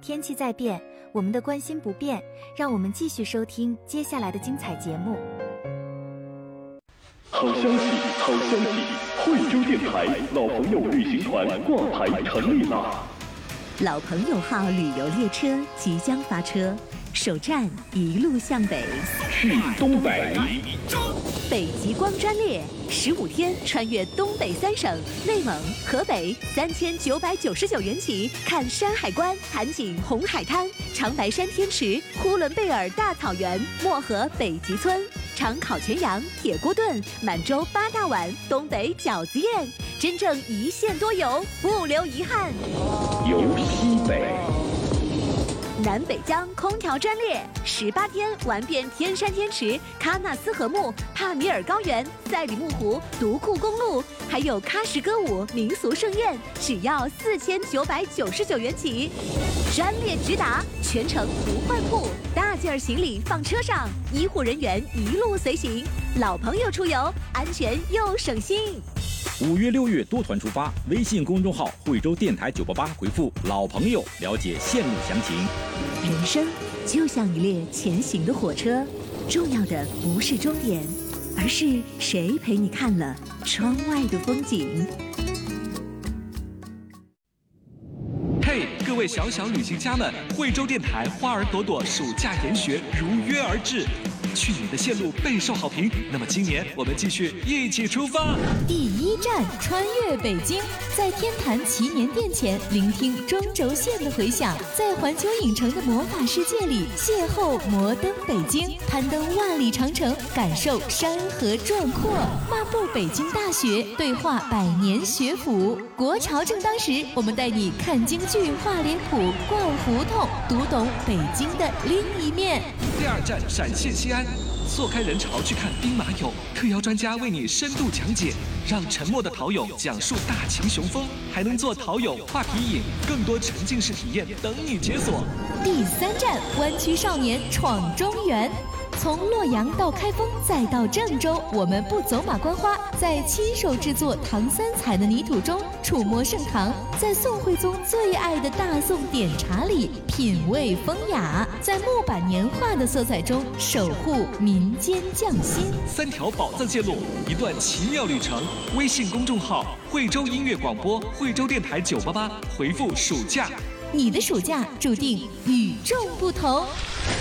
天气在变，我们的关心不变，让我们继续收听接下来的精彩节目。 好消息，好消息！惠州电台老朋友旅行团挂牌成立啦！ 老朋友号旅游列车即将发车，首站一路向北， 去东北。 北极光专列15天穿越东北3省，内蒙、河北，3999元起，看山海关、盘锦红海滩、长白山天池、呼伦贝尔大草原、漠河北极村、长烤全羊、铁锅炖、满洲8大碗、东北饺子宴，真正一线多游，不留遗憾。 游西北。 南北疆空调专列18天玩遍天山天池、喀纳斯河木、帕米尔高原、赛里木湖、独库公路，还有喀什歌舞民俗盛宴，只要4999元起。专列直达，全程不换铺，大件行李放车上，医护人员一路随行，老朋友出游，安全又省心。 5月6月多团出发，微信公众号惠州电台988回复老朋友了解线路详情。 人生就像一列前行的火车，重要的不是终点，而是谁陪你看了窗外的风景。 嘿，各位小小旅行家们，惠州电台花儿朵朵暑假研学如约而至。去年的线路备受好评，那么今年我们继续一起出发。 第1站穿越北京，在天坛祈年殿前聆听中轴线的回响，在环球影城的魔法世界里邂逅摩登北京，攀登万里长城，感受山河壮阔，漫步北京大学，对话百年学府。国潮正当时，我们带你看京剧、画脸谱、逛胡同，读懂北京的另一面。 第2站陕西西安，错开人潮去看兵马俑，特邀专家为你深度讲解，让沉默的陶俑讲述大秦雄风，还能做陶俑画皮影，更多沉浸式体验等你解锁。 第3站湾区少年闯中原。从洛阳到开封再到郑州，我们不走马观花，在亲手制作唐三彩的泥土中触摸盛唐，在宋徽宗最爱的大宋点茶里品味风雅，在木板年画的色彩中守护民间匠心。 3条宝藏线路，一段奇妙旅程。微信公众号惠州音乐广播，惠州电台988，回复暑假， 你的暑假注定与众不同。